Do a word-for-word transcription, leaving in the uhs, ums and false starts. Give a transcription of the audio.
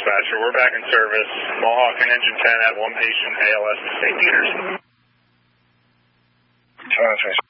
dispatcher. We're back in service. Mohawk and Engine ten at one patient, A L S to Saint Peters.